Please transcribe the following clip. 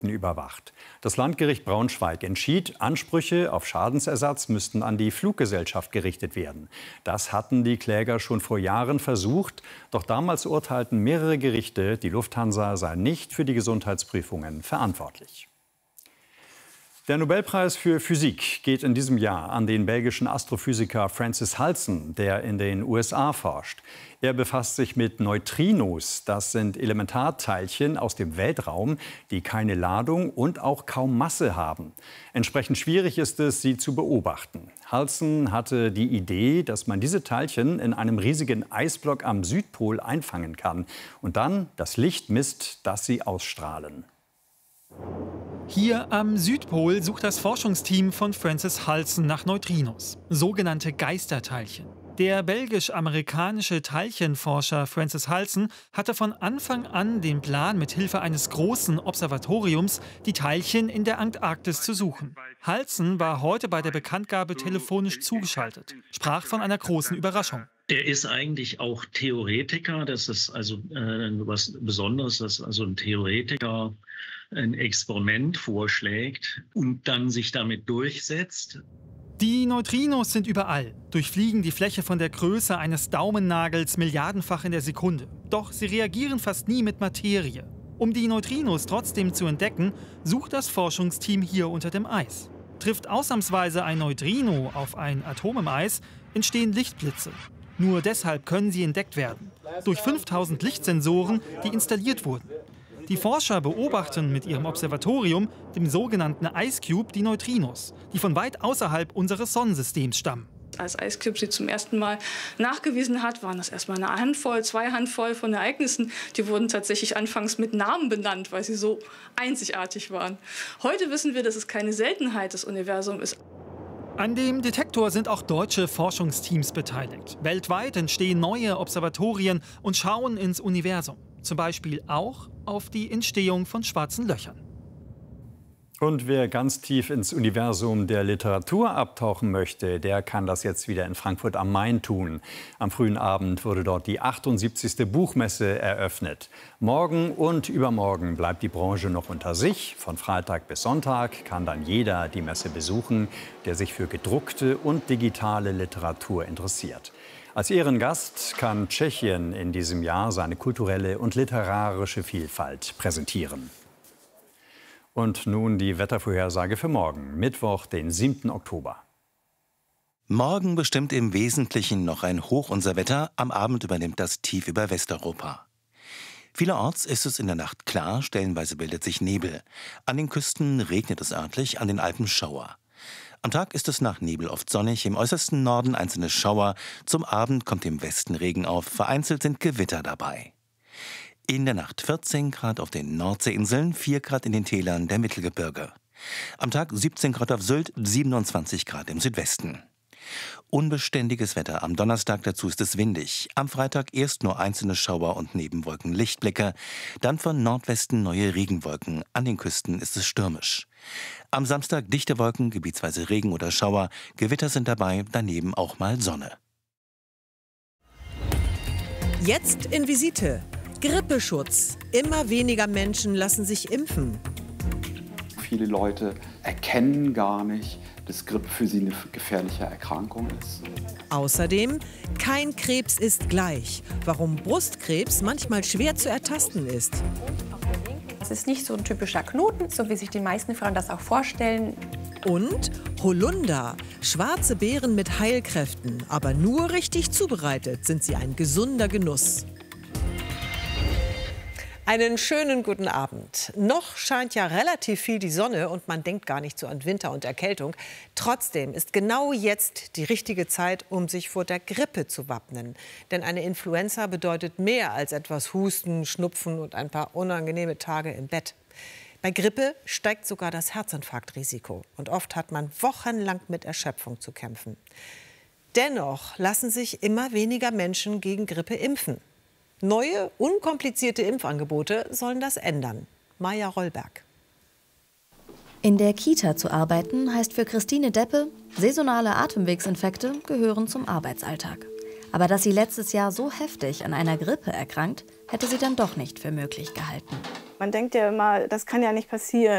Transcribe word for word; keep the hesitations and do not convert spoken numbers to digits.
überwacht. Das Landgericht Braunschweig entschied, Ansprüche auf Schadensersatz müssten an die Fluggesellschaft gerichtet werden. Das hatten die Kläger schon vor Jahren versucht. Doch damals urteilten mehrere Gerichte, die Lufthansa sei nicht für die Gesundheitsprüfungen verantwortlich. Der Nobelpreis für Physik geht in diesem Jahr an den belgischen Astrophysiker Francis Halsen, der in den U S A forscht. Er befasst sich mit Neutrinos. Das sind Elementarteilchen aus dem Weltraum, die keine Ladung und auch kaum Masse haben. Entsprechend schwierig ist es, sie zu beobachten. Halsen hatte die Idee, dass man diese Teilchen in einem riesigen Eisblock am Südpol einfangen kann und dann das Licht misst, das sie ausstrahlen. Hier am Südpol sucht das Forschungsteam von Francis Halsen nach Neutrinos, sogenannte Geisterteilchen. Der belgisch-amerikanische Teilchenforscher Francis Halsen hatte von Anfang an den Plan, mit Hilfe eines großen Observatoriums die Teilchen in der Antarktis zu suchen. Halsen war heute bei der Bekanntgabe telefonisch zugeschaltet, sprach von einer großen Überraschung. Er ist eigentlich auch Theoretiker, das ist also äh, was Besonderes, dass also ein Theoretiker ein Experiment vorschlägt und dann sich damit durchsetzt. Die Neutrinos sind überall, durchfliegen die Fläche von der Größe eines Daumennagels milliardenfach in der Sekunde. Doch sie reagieren fast nie mit Materie. Um die Neutrinos trotzdem zu entdecken, sucht das Forschungsteam hier unter dem Eis. Trifft ausnahmsweise ein Neutrino auf ein Atom im Eis, entstehen Lichtblitze. Nur deshalb können sie entdeckt werden. Durch fünftausend Lichtsensoren, die installiert wurden. Die Forscher beobachten mit ihrem Observatorium, dem sogenannten IceCube, die Neutrinos, die von weit außerhalb unseres Sonnensystems stammen. Als IceCube sie zum ersten Mal nachgewiesen hat, waren das erstmal eine Handvoll, zwei Handvoll von Ereignissen. Die wurden tatsächlich anfangs mit Namen benannt, weil sie so einzigartig waren. Heute wissen wir, dass es keine Seltenheit des Universums ist. An dem Detektor sind auch deutsche Forschungsteams beteiligt. Weltweit entstehen neue Observatorien und schauen ins Universum. Zum Beispiel auch auf die Entstehung von schwarzen Löchern. Und wer ganz tief ins Universum der Literatur abtauchen möchte, der kann das jetzt wieder in Frankfurt am Main tun. Am frühen Abend wurde dort die achtundsiebzigste Buchmesse eröffnet. Morgen und übermorgen bleibt die Branche noch unter sich. Von Freitag bis Sonntag kann dann jeder die Messe besuchen, der sich für gedruckte und digitale Literatur interessiert. Als Ehrengast kann Tschechien in diesem Jahr seine kulturelle und literarische Vielfalt präsentieren. Und nun die Wettervorhersage für morgen, Mittwoch, den siebten Oktober. Morgen bestimmt im Wesentlichen noch ein Hoch unser Wetter. Am Abend übernimmt das Tief über Westeuropa. Vielerorts ist es in der Nacht klar, stellenweise bildet sich Nebel. An den Küsten regnet es örtlich, an den Alpen Schauer. Am Tag ist es nach Nebel oft sonnig, im äußersten Norden einzelne Schauer. Zum Abend kommt im Westen Regen auf, vereinzelt sind Gewitter dabei. In der Nacht vierzehn Grad auf den Nordseeinseln, vier Grad in den Tälern der Mittelgebirge. Am Tag siebzehn Grad auf Sylt, siebenundzwanzig Grad im Südwesten. Unbeständiges Wetter am Donnerstag, dazu ist es windig. Am Freitag erst nur einzelne Schauer und Nebenwolken Lichtblicke. Dann von Nordwesten neue Regenwolken. An den Küsten ist es stürmisch. Am Samstag dichte Wolken, gebietsweise Regen oder Schauer. Gewitter sind dabei, daneben auch mal Sonne. Jetzt in Visite. Grippeschutz. Immer weniger Menschen lassen sich impfen. Viele Leute erkennen gar nicht, dass Grippe für sie eine gefährliche Erkrankung ist. Außerdem, kein Krebs ist gleich. Warum Brustkrebs manchmal schwer zu ertasten ist. Es ist nicht so ein typischer Knoten, so wie sich die meisten Frauen das auch vorstellen. Und Holunder. Schwarze Beeren mit Heilkräften. Aber nur richtig zubereitet sind sie ein gesunder Genuss. Einen schönen guten Abend. Noch scheint ja relativ viel die Sonne und man denkt gar nicht so an Winter und Erkältung. Trotzdem ist genau jetzt die richtige Zeit, um sich vor der Grippe zu wappnen. Denn eine Influenza bedeutet mehr als etwas Husten, Schnupfen und ein paar unangenehme Tage im Bett. Bei Grippe steigt sogar das Herzinfarktrisiko. Und oft hat man wochenlang mit Erschöpfung zu kämpfen. Dennoch lassen sich immer weniger Menschen gegen Grippe impfen. Neue, unkomplizierte Impfangebote sollen das ändern. Maja Rollberg. In der Kita zu arbeiten heißt für Christine Deppe, saisonale Atemwegsinfekte gehören zum Arbeitsalltag. Aber dass sie letztes Jahr so heftig an einer Grippe erkrankt, hätte sie dann doch nicht für möglich gehalten. Man denkt ja immer, das kann ja nicht passieren.